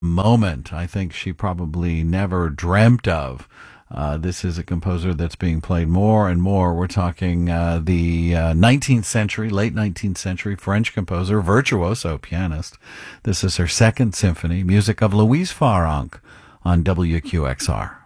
moment I think she probably never dreamt of. This is a composer that's being played more and more. We're talking the 19th century, late 19th century French composer, virtuoso pianist. This is her second symphony, music of Louise Farrenc on WQXR.